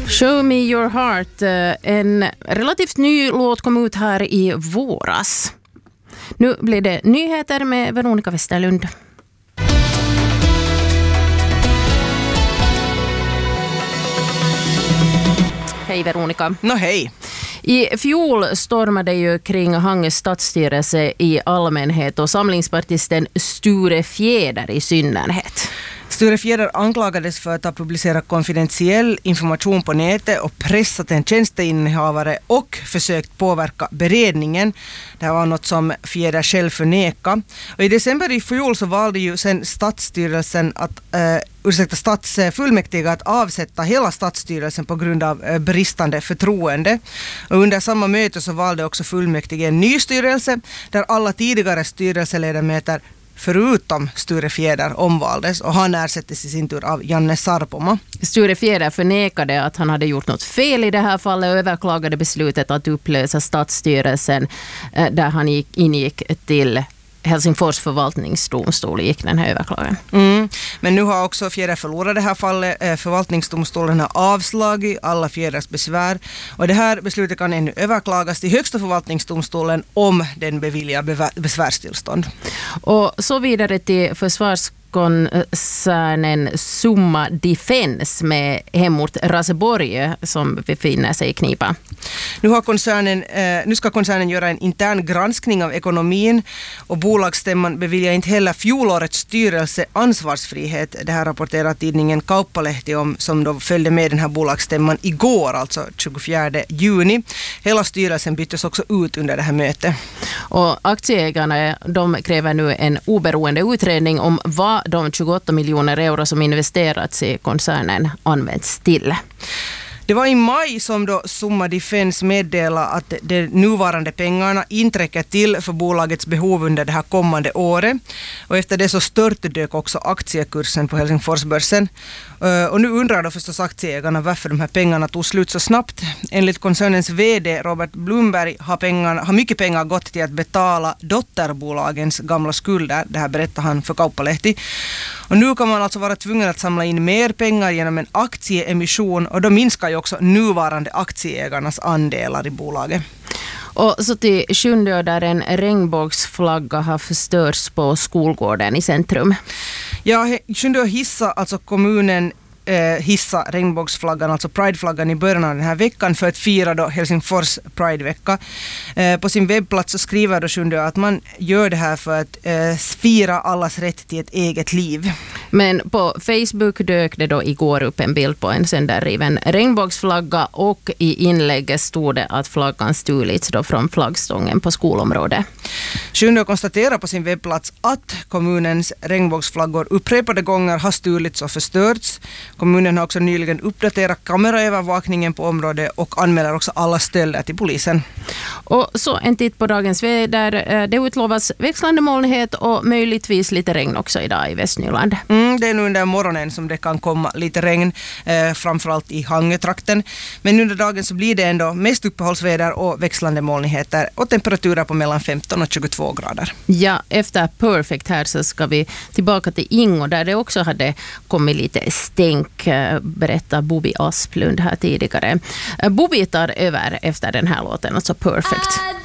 Show Me Your Heart, en relativt ny låt kom ut här i våras. Nu blir det nyheter med Veronica Westerlund. Hej Veronica. Hej. I fjol stormade ju kring Hangö stadsstyrelse i allmänhet och samlingspartisten Sture Fjäder i synnerhet. Sture Fjäder anklagades för att ha publicerat konfidentiell information på nätet och pressat en tjänsteinnehavare och försökt påverka beredningen. Det här var något som Fjäder själv förnekade. Och i december i fjol så valde ju sen stadsstyrelsen stadsfullmäktige att avsätta hela stadsstyrelsen på grund av bristande förtroende. Och under samma möte så valde också fullmäktige en ny styrelse där alla tidigare styrelseledamöter förutom Sture Fjäder omvaldes och han ersättes i sin tur av Janne Sarpoma. Sture Fjäder förnekade att han hade gjort något fel i det här fallet och överklagade beslutet att upplösa stadsstyrelsen där han ingick till Helsingfors förvaltningsdomstol gick den här överklagan. Men nu har också Fjäder förlorat det här fallet. Förvaltningsdomstolen har avslagit alla Fjäders besvär och det här beslutet kan ännu överklagas till högsta förvaltningsdomstolen om den beviljar besvärstillstånd. Och så vidare till försvarskoncernen Summa Defense med hemort Raseborg som befinner sig i knipa. Nu ska koncernen göra en intern granskning av ekonomin och bolagsstämman beviljar inte heller fjolårets styrelse ansvarsfrihet. Det här rapporterar tidningen Kauppalehti om som då följde med den här bolagsstämman igår, alltså 24 juni. Hela styrelsen byttes också ut under det här mötet. Och aktieägarna de kräver nu en oberoende utredning om vad de 28 miljoner euro som investerats i koncernen används till. Det var i maj som då Summa Defense meddelade att de nuvarande pengarna inte räcker till för bolagets behov under det här kommande året. Och efter det så störtdök också aktiekursen på Helsingforsbörsen. Och nu undrar då förstås aktieägarna varför de här pengarna tog slut så snabbt. Enligt koncernens vd Robert Blumberg har mycket pengar gått till att betala dotterbolagens gamla skulder. Det här berättar han för Kauppalehti. Och nu kan man alltså vara tvungen att samla in mer pengar genom en aktieemission och då minskar ju också nuvarande aktieägarnas andelar i bolaget. Och så till Sjundeå där en regnbågsflagga har förstörts på skolgården i centrum. Ja, Sjundeå hissa, alltså kommunen hissa regnbågsflaggan, alltså Prideflaggan i början av den här veckan för att fira då Helsingfors Pridevecka. På sin webbplats så skriver då Sjundeå att man gör det här för att fira allas rätt till ett eget liv. Men på Facebook dök det då igår upp en bild på en sönderriven regnbågsflagga och i inlägget stod det att flaggan stulits då från flaggstången på skolområdet. Sjundeå konstaterar på sin webbplats att kommunens regnbågsflaggor upprepade gånger har stulits och förstörts. Kommunen har också nyligen uppdaterat kameraövervakningen på området och anmäler också alla stölder till polisen. Och så en titt på dagens väder. Det utlovas växlande molnighet och möjligtvis lite regn också idag i Västnyland. Det är nu under morgonen som det kan komma lite regn, framförallt i Hangötrakten. Men under dagen så blir det ändå mest uppehållsväder och växlande molnigheter och temperaturer på mellan 15 och 22 grader. Ja, efter Perfect här så ska vi tillbaka till Ingo där det också hade kommit lite stänk, berättar Bobby Asplund här tidigare. Bobby tar över efter den här låten, alltså Perfect.